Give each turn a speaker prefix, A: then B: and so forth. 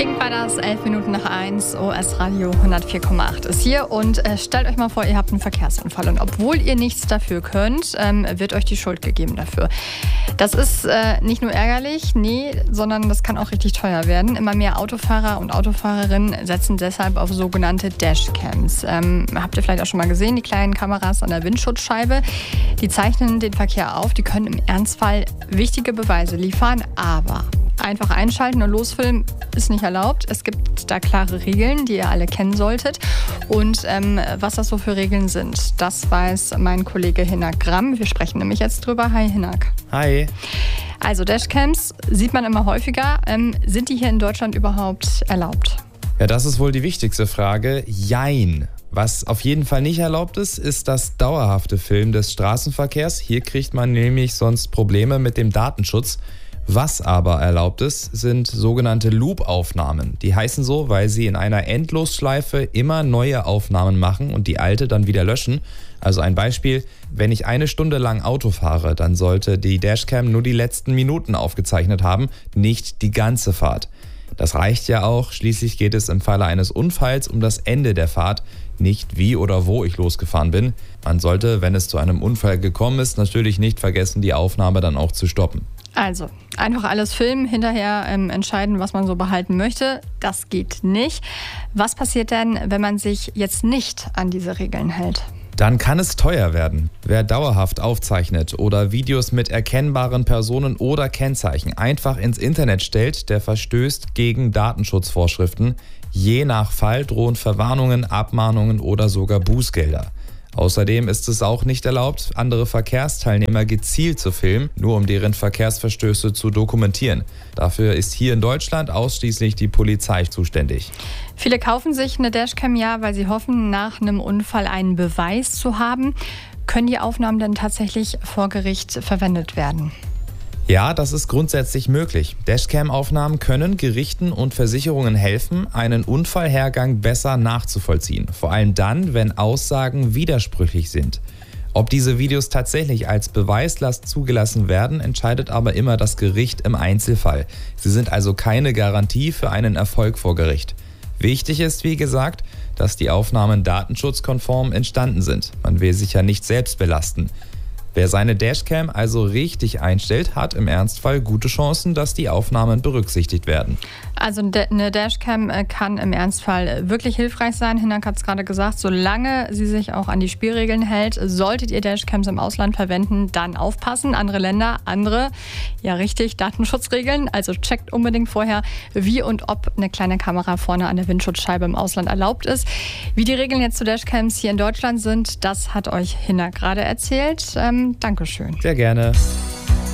A: Pink war das, 11 Minuten nach 1, OS Radio 104,8 ist hier und stellt euch mal vor, ihr habt einen Verkehrsunfall und obwohl ihr nichts dafür könnt, wird euch die Schuld gegeben dafür. Das ist nicht nur ärgerlich, sondern das kann auch richtig teuer werden. Immer mehr Autofahrer und Autofahrerinnen setzen deshalb auf sogenannte Dashcams. Habt ihr vielleicht auch schon mal gesehen, die kleinen Kameras an der Windschutzscheibe, die zeichnen den Verkehr auf, die können im Ernstfall wichtige Beweise liefern, aber einfach einschalten und losfilmen ist nicht erlaubt. Es gibt da klare Regeln, die ihr alle kennen solltet. Und was das so für Regeln sind, das weiß mein Kollege Hinak Gramm. Wir sprechen nämlich jetzt drüber. Hi Hinak.
B: Hi.
A: Also Dashcams sieht man immer häufiger. Sind die hier in Deutschland überhaupt erlaubt?
B: Ja, das ist wohl die wichtigste Frage. Jein. Was auf jeden Fall nicht erlaubt ist, ist das dauerhafte Filmen des Straßenverkehrs. Hier kriegt man nämlich sonst Probleme mit dem Datenschutz. Was aber erlaubt ist, sind sogenannte Loop-Aufnahmen. Die heißen so, weil sie in einer Endlosschleife immer neue Aufnahmen machen und die alte dann wieder löschen. Also ein Beispiel, wenn ich 1 Stunde lang Auto fahre, dann sollte die Dashcam nur die letzten Minuten aufgezeichnet haben, nicht die ganze Fahrt. Das reicht ja auch, schließlich geht es im Falle eines Unfalls um das Ende der Fahrt, nicht wie oder wo ich losgefahren bin. Man sollte, wenn es zu einem Unfall gekommen ist, natürlich nicht vergessen, die Aufnahme dann auch zu stoppen.
A: Also, einfach alles filmen, hinterher entscheiden, was man so behalten möchte. Das geht nicht. Was passiert denn, wenn man sich jetzt nicht an diese Regeln hält?
B: Dann kann es teuer werden. Wer dauerhaft aufzeichnet oder Videos mit erkennbaren Personen oder Kennzeichen einfach ins Internet stellt, der verstößt gegen Datenschutzvorschriften. Je nach Fall drohen Verwarnungen, Abmahnungen oder sogar Bußgelder. Außerdem ist es auch nicht erlaubt, andere Verkehrsteilnehmer gezielt zu filmen, nur um deren Verkehrsverstöße zu dokumentieren. Dafür ist hier in Deutschland ausschließlich die Polizei zuständig.
A: Viele kaufen sich eine Dashcam weil sie hoffen, nach einem Unfall einen Beweis zu haben. Können die Aufnahmen denn tatsächlich vor Gericht verwendet werden?
B: Ja, das ist grundsätzlich möglich. Dashcam-Aufnahmen können Gerichten und Versicherungen helfen, einen Unfallhergang besser nachzuvollziehen. Vor allem dann, wenn Aussagen widersprüchlich sind. Ob diese Videos tatsächlich als Beweislast zugelassen werden, entscheidet aber immer das Gericht im Einzelfall. Sie sind also keine Garantie für einen Erfolg vor Gericht. Wichtig ist, wie gesagt, dass die Aufnahmen datenschutzkonform entstanden sind. Man will sich ja nicht selbst belasten. Wer seine Dashcam also richtig einstellt, hat im Ernstfall gute Chancen, dass die Aufnahmen berücksichtigt werden.
A: Also eine Dashcam kann im Ernstfall wirklich hilfreich sein. Hinak hat es gerade gesagt, solange sie sich auch an die Spielregeln hält, solltet ihr Dashcams im Ausland verwenden, dann aufpassen. Andere Länder, ja richtig, Datenschutzregeln. Also checkt unbedingt vorher, wie und ob eine kleine Kamera vorne an der Windschutzscheibe im Ausland erlaubt ist. Wie die Regeln jetzt zu Dashcams hier in Deutschland sind, das hat euch Hinak gerade erzählt. Dankeschön.
B: Sehr gerne.